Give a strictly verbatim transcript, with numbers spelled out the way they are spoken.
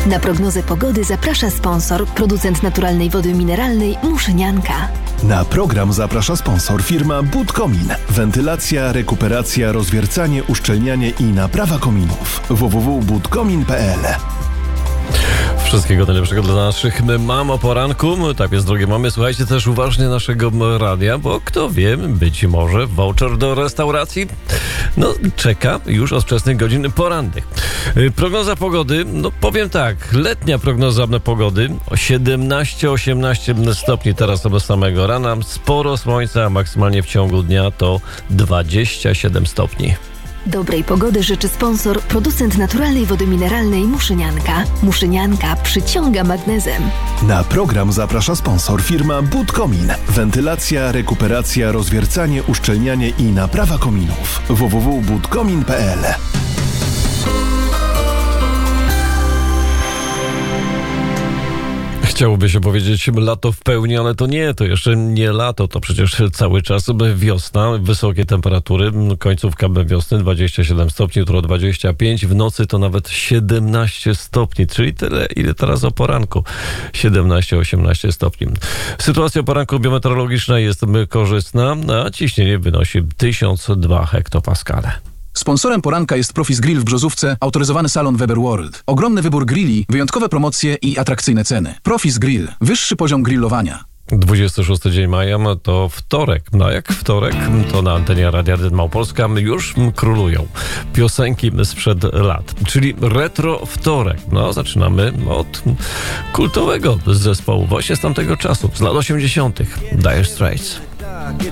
Na prognozę pogody zaprasza sponsor, producent naturalnej wody mineralnej Muszynianka. Na program zaprasza sponsor firma Budkomin. Wentylacja, rekuperacja, rozwiercanie, uszczelnianie i naprawa kominów. w w w kropka budkomin kropka p l. Wszystkiego najlepszego dla naszych mam o poranku. Tak jest, drogie mamy, słuchajcie też uważnie naszego radia, bo kto wie, być może voucher do restauracji no czeka już od wczesnych godzin porannych. Prognoza pogody, no powiem tak, letnia prognoza pogody, siedemnaście osiemnaście stopni teraz do samego rana, sporo słońca, a maksymalnie w ciągu dnia to dwadzieścia siedem stopni. Dobrej pogody życzy sponsor, producent naturalnej wody mineralnej Muszynianka. Muszynianka przyciąga magnezem. Na program zaprasza sponsor firma Budkomin. Wentylacja, rekuperacja, rozwiercanie, uszczelnianie i naprawa kominów. w w w kropka budkomin kropka p l. Chciałoby się powiedzieć lato w pełni, ale to nie, to jeszcze nie lato, to przecież cały czas wiosna, wysokie temperatury, końcówka wiosny dwadzieścia siedem stopni, jutro dwadzieścia pięć, w nocy to nawet siedemnaście stopni, czyli tyle, ile teraz o poranku, siedemnaście osiemnaście stopni. Sytuacja o poranku biometeorologiczna jest korzystna, a ciśnienie wynosi tysiąc dwa hektopaskale. Sponsorem poranka jest Profis Grill w Brzozówce, autoryzowany salon Weber World. Ogromny wybór grilli, wyjątkowe promocje i atrakcyjne ceny. Profis Grill. Wyższy poziom grillowania. dwudziesty szósty dzień maja to wtorek. No jak wtorek, to na antenie Radia Małopolska już królują piosenki sprzed lat, czyli retro wtorek. No zaczynamy od kultowego zespołu właśnie z tamtego czasu, z lat osiemdziesiątych. Dire Straits.